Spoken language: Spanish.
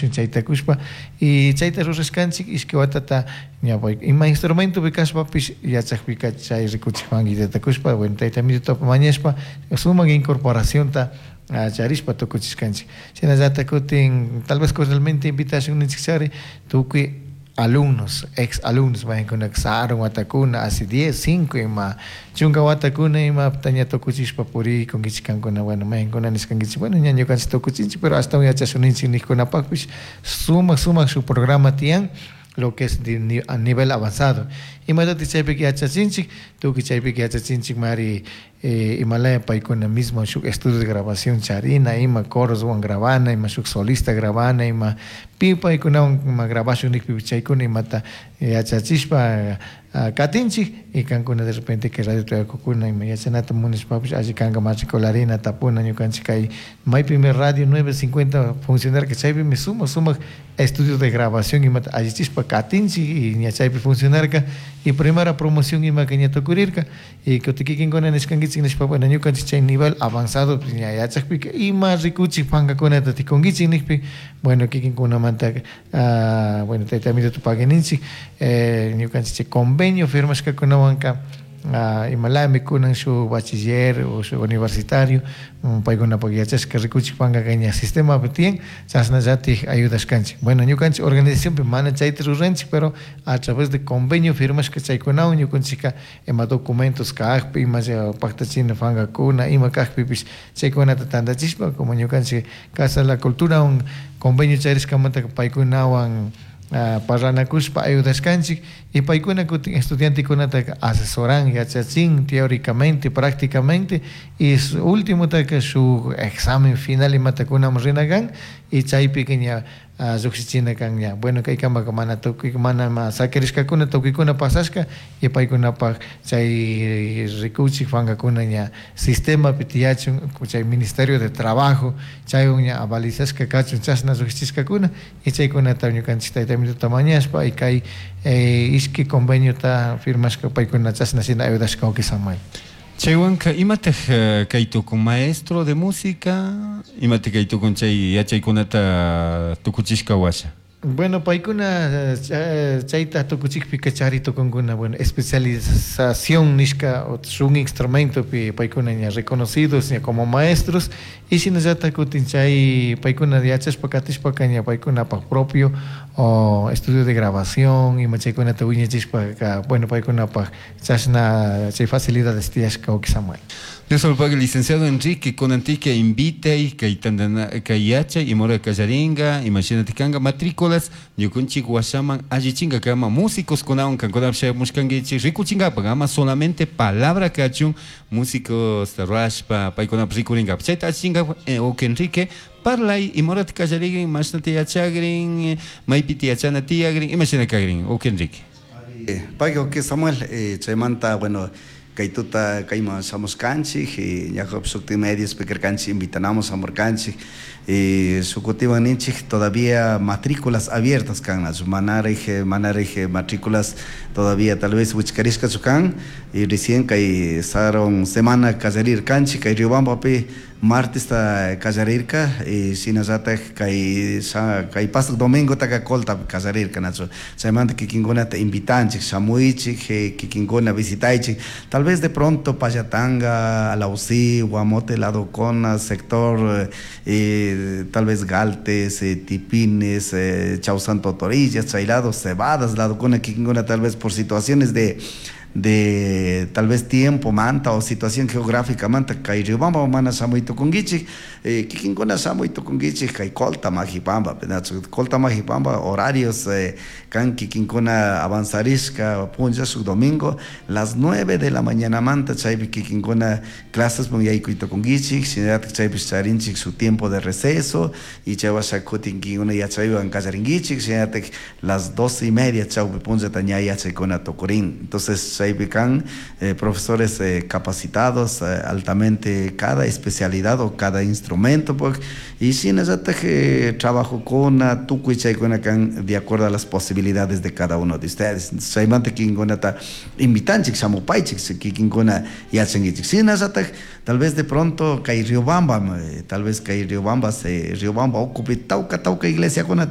nishun chayta kushpa y chayta rurashkanchik ishki watata ñawpay ima instrumento kashpapish yachakpika chay rikuchikman guitarrata kushpa bueno tayta amitopa mañashpa sumak incorporacionta charishpa tukuchishkanchik shinallata kutin tal vez cordialmente invitación ninchik tukuy alumnos, ex alumnos, kuna saron watakuna, hace 10, 5 ima, chunga watakuna ima, tanya tokuchishpa puri, con gichikankuna, bueno, kuna niskangichi, bueno, ñaño kanchi tokuchinchi, pero hasta un yachasunинchi nikuna pakpish, sumak su programa tian, lo que es a nivel avanzado. Y más de chaype que hachachinchik, tú que chaype que hachachinchik mari Himalaya paikuna mismo shuk estudio de grabación charina, ima coros wan grabana, ima shuk solista grabana, ima pipa ikuna ima grabación nik pichaykuna imata hachachishpa katinchik y kankuna de repente que radio tuyakukuna ima yachanata munispapish allí kanka matricularina tapuna ñukanchik kay may primer radio 950 funcionar que chaype me suma estudios de grabación imata allí chispa katinchik y ña chaype funcionar y primera promoción ima que ña tokurirka y que utikikinkuna niskangichik nishpa bueno ñukanchik chay nivel avanzado ña yachakpika ima rikuchik pankakunata tikungichik nishpi bueno kikinkuna manta bueno taytamita tupakininchik ñukanchik chay convenio firmashkakunawanka Himalaya mikunan su bachiller o su universitario paykuna yachashka rikuchik pankaka sistema tien chashnallati ayudashkanchik bueno ñukanchik organización mana chayta ruranchik pero a través de convenio firmashka chaykunawan ñukanchika ima documentos kajpi ima paktachina pankakuna ima kajpipish chaykunata tantachishpa como ñukanchik casa la cultura un convenio chayrishkamanta paykunawan parlanakushpa ayudashkanchik y paykuna kutin estudiantikunata asesoran yachachin teóricamente prácticamente y su último taka su examen final imatakunam rinagan y chaypi ña llukshichina kan ña bueno kay kama mana tukik mana sakirishkakuna tukikuna pasashka y paykunapak chay rikuchik pankakuna ña sistema pitiyachun chay ministerio de trabajo chay ña avalizashka kachun chashna llukshichishkakuna y chaykunata ñukanchik taytamituta mañashpa y kay ishki convenio ta firmashka paykuna chashna shina ayudashka okisamay. Chaywanka imataj kaytukun maestro de música, imataj kaytukun chay yachaykunata tukuchishka washa. Bueno, paykuna chayta tukuchikpi kachari tukunkuna bueno especialización nishka un instrumento pi paykuna ña reconocidos ña como maestros y shinallata kutin chay paykuna yachashpa katishpa ña paykunapak propio o estudio de grabación y chaykunata wiñachishpa bueno paykunapak chashna chay facilidades tiyashka okisamay. Dios pague licenciado Enrique Conantique invite y kayacha y mora kajaringa imagínate kanga matrículas yukunchik washaman allichinga kama músicos konawan kankonap shay mushkangichi rikuchinga pagama solamente palabra kachun músicos rashpa paykonap rikuringa chayta allichinga o Enrique parlay y morat kajaringa imashnati yachagrin maypiti yachana tiagrin imagina kagrin o Enrique pago que Samuel chaymanta bueno Kaituta kaima somos canchik y Jacob Sukti Medios speaker canchik invitanamos a morcanchik y sucutiva ninchik todavía matrículas abiertas can las manarige matrículas todavía tal vez wichkarisca sukan y recién que saron semana casarir canchik y Riobamba pe martes ta casarirka y sinazata kai pasado domingo ta colta casarirka nacho semana que kingona te invitanchik samuichik que kingona visitaichik tal vez de pronto Payatanga, Alausí, Guamote, Ladocona, sector tal vez Galtes, Tipines, Chau Santo Torillas, Chailados, Cebadas, Ladocona, Kikingona, tal vez por situaciones de tal vez tiempo manta o situación geográfica manta kai Riobamba mana samuito kungichi kikingona samuito kungichi kai colta majipamba pedazo colta majipamba horarios kan kikingona avanzarisca punja su domingo las 9 de la mañana manta chaybi kikingona clases muy aikuito kungichi sinat chaybi charinchi su tiempo de receso y chawasha kutingina ya chaybi an kazaringichi sinat las 12:30 chawbi punja tanya ya chaykona tokurin entonces Saibican, profesores capacitados altamente cada especialidad o cada instrumento pues, y sin que trabajo con de acuerdo a las posibilidades de cada uno de ustedes. Saimante kingonata invitanchik samupaichik kikingona yachengichik sin tal vez de pronto kai Riobamba tal vez kai Riobamba ocupe tauca iglesia con